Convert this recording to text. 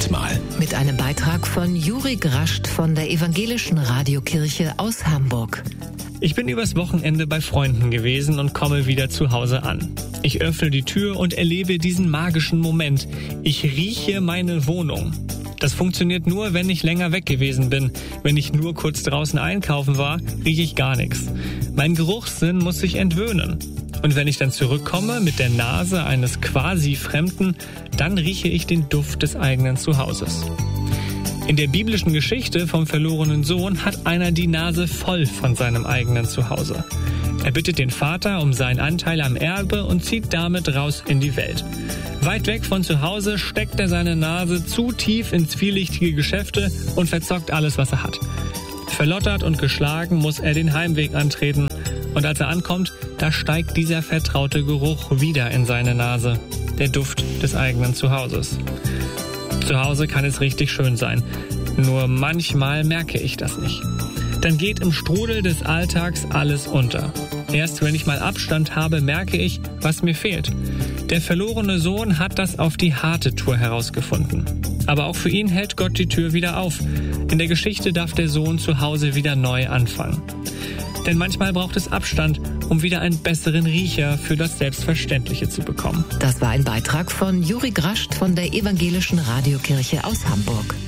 manchmal. Mit einem Beitrag von Juri Grascht von der Evangelischen Radiokirche aus Hamburg. Ich bin übers Wochenende bei Freunden gewesen und komme wieder zu Hause an. Ich öffne die Tür und erlebe diesen magischen Moment. Ich rieche meine Wohnung. Das funktioniert nur, wenn ich länger weg gewesen bin. Wenn ich nur kurz draußen einkaufen war, rieche ich gar nichts. Mein Geruchssinn muss sich entwöhnen. Und wenn ich dann zurückkomme mit der Nase eines quasi Fremden, dann rieche ich den Duft des eigenen Zuhauses. In der biblischen Geschichte vom verlorenen Sohn hat einer die Nase voll von seinem eigenen Zuhause. Er bittet den Vater um seinen Anteil am Erbe und zieht damit raus in die Welt. Weit weg von zu Hause steckt er seine Nase zu tief in zwielichtige Geschäfte und verzockt alles, was er hat. Verlottert und geschlagen muss er den Heimweg antreten. Und als er ankommt, da steigt dieser vertraute Geruch wieder in seine Nase. Der Duft des eigenen Zuhauses. Zu Hause kann es richtig schön sein. Nur manchmal merke ich das nicht. Dann geht im Strudel des Alltags alles unter. Erst wenn ich mal Abstand habe, merke ich, was mir fehlt. Der verlorene Sohn hat das auf die harte Tour herausgefunden. Aber auch für ihn hält Gott die Tür wieder auf. In der Geschichte darf der Sohn zu Hause wieder neu anfangen. Denn manchmal braucht es Abstand, um wieder einen besseren Riecher für das Selbstverständliche zu bekommen. Das war ein Beitrag von Juri Grascht von der Evangelischen Radiokirche aus Hamburg.